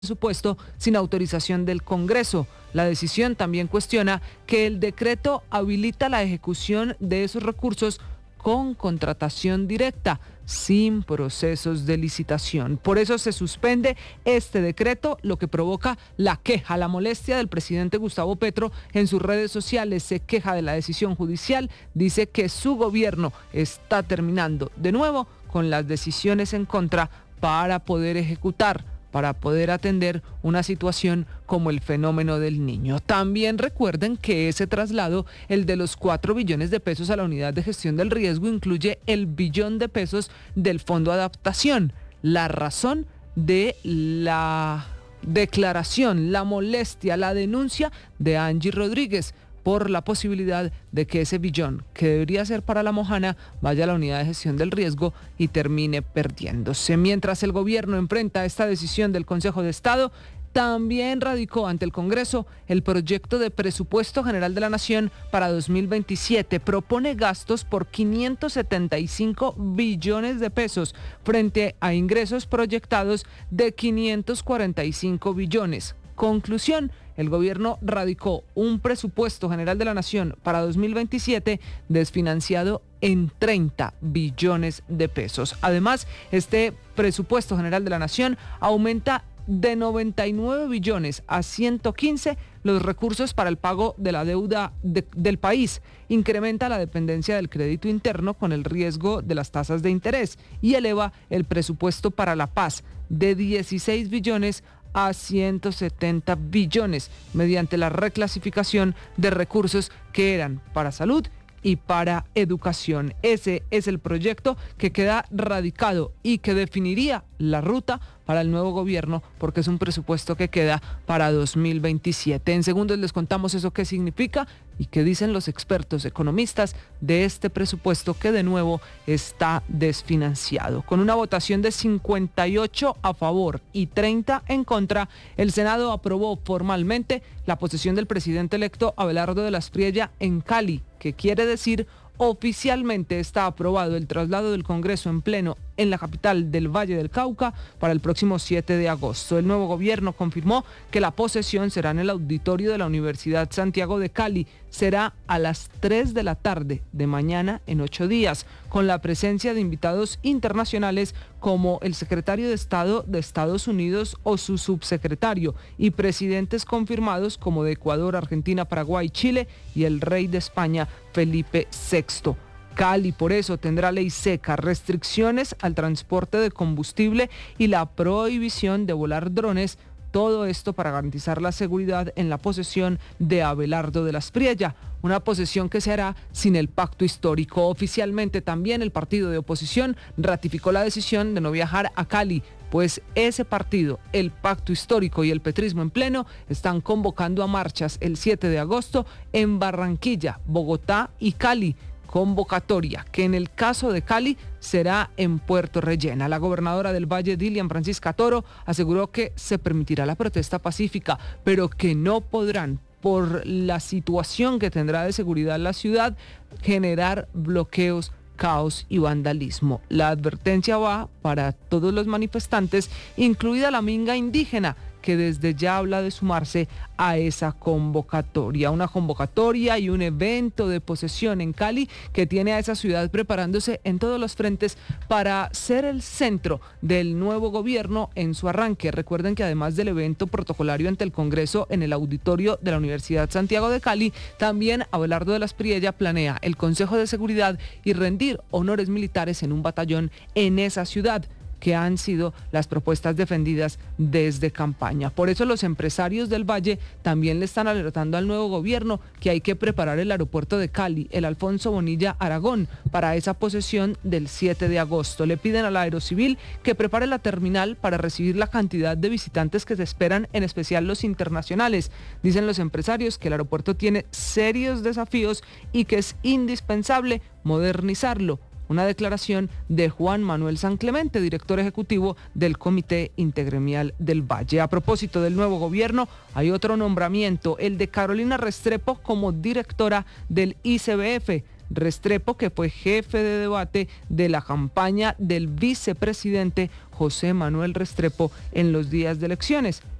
presupuesto sin autorización del Congreso. La decisión también cuestiona que el decreto habilita la ejecución de esos recursos con contratación directa, sin procesos de licitación. Por eso se suspende este decreto, lo que provoca la queja, la molestia del presidente Gustavo Petro en sus redes sociales. Se queja de la decisión judicial, dice que su gobierno está terminando de nuevo con las decisiones en contra para poder ejecutar, para poder atender una situación como el fenómeno del niño. También recuerden que ese traslado, el de los 4 billones de pesos a la unidad de gestión del riesgo, incluye el billón de pesos del Fondo de Adaptación. La razón de la declaración, la molestia, la denuncia de Angie Rodríguez por la posibilidad de que ese billón, que debería ser para la Mojana, vaya a la unidad de gestión del riesgo y termine perdiéndose. Mientras el gobierno enfrenta esta decisión del Consejo de Estado, también radicó ante el Congreso el proyecto de presupuesto general de la Nación para 2027. Propone gastos por 575 billones de pesos frente a ingresos proyectados de 545 billones. Conclusión: el gobierno radicó un presupuesto general de la Nación para 2027 desfinanciado en 30 billones de pesos. Además, este presupuesto general de la Nación aumenta de 99 billones a 115 los recursos para el pago de la deuda del país, incrementa la dependencia del crédito interno con el riesgo de las tasas de interés y eleva el presupuesto para la paz de 16 billones a 170 billones mediante la reclasificación de recursos que eran para salud y para educación. Ese es el proyecto que queda radicado y que definiría la ruta para el nuevo gobierno, porque es un presupuesto que queda para 2027. En segundos les contamos eso qué significa y qué dicen los expertos economistas de este presupuesto que de nuevo está desfinanciado. Con una votación de 58 a favor y 30 en contra, el Senado aprobó formalmente la posesión del presidente electo Abelardo de la Espriella en Cali, que quiere decir oficialmente está aprobado el traslado del Congreso en pleno en la capital del Valle del Cauca para el próximo 7 de agosto. El nuevo gobierno confirmó que la posesión será en el auditorio de la Universidad Santiago de Cali. Será a las 3 de la tarde de mañana en 8 días, con la presencia de invitados internacionales como el secretario de Estado de Estados Unidos o su subsecretario y presidentes confirmados como de Ecuador, Argentina, Paraguay, Chile y el rey de España, Felipe VI. Cali, por eso, tendrá ley seca, restricciones al transporte de combustible y la prohibición de volar drones. Todo esto para garantizar la seguridad en la posesión de Abelardo de la Espriella, una posesión que se hará sin el pacto histórico. Oficialmente también el partido de oposición ratificó la decisión de no viajar a Cali, pues ese partido, el pacto histórico y el petrismo en pleno, están convocando a marchas el 7 de agosto en Barranquilla, Bogotá y Cali. Convocatoria que en el caso de Cali será en Puerto Rellena. La gobernadora del Valle, Dilian Francisca Toro, aseguró que se permitirá la protesta pacífica, pero que no podrán, por la situación que tendrá de seguridad la ciudad, generar bloqueos, caos y vandalismo. La advertencia va para todos los manifestantes, incluida la minga indígena, que desde ya habla de sumarse a esa convocatoria. Una convocatoria y un evento de posesión en Cali que tiene a esa ciudad preparándose en todos los frentes para ser el centro del nuevo gobierno en su arranque. Recuerden que además del evento protocolario ante el Congreso en el auditorio de la Universidad Santiago de Cali, también Abelardo de la Espriella planea el Consejo de Seguridad y rendir honores militares en un batallón en esa ciudad, que han sido las propuestas defendidas desde campaña. Por eso los empresarios del Valle también le están alertando al nuevo gobierno que hay que preparar el aeropuerto de Cali, el Alfonso Bonilla Aragón, para esa posesión del 7 de agosto. Le piden al Aerocivil que prepare la terminal para recibir la cantidad de visitantes que se esperan, en especial los internacionales. Dicen los empresarios que el aeropuerto tiene serios desafíos y que es indispensable modernizarlo. Una declaración de Juan Manuel San Clemente, director ejecutivo del Comité Intergremial del Valle. A propósito del nuevo gobierno, hay otro nombramiento, el de Carolina Restrepo como directora del ICBF. Restrepo, que fue jefe de debate de la campaña del vicepresidente José Manuel Restrepo en los días de elecciones.